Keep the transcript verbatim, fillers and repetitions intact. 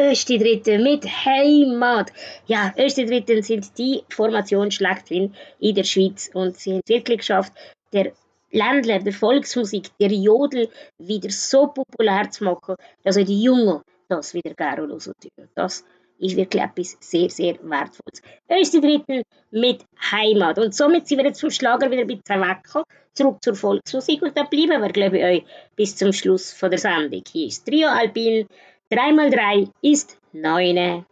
Öste Dritten mit Heimat. Ja, Öste Dritten sind die Formation schlechthin in der Schweiz und sie haben es wirklich geschafft, der Ländler, der Volksmusik, der Jodel wieder so populär zu machen, dass auch die Jungen das wieder gerne hören. Das ist wirklich etwas sehr, sehr Wertvolles. Öste Dritten mit Heimat. Und somit sind wir jetzt vom Schlager wieder ein bisschen weggekommen, zurück zur Volksmusik und da bleiben wir, glaube ich, euch bis zum Schluss von der Sendung. Hier ist Trio Alpin, drei mal drei ist neun.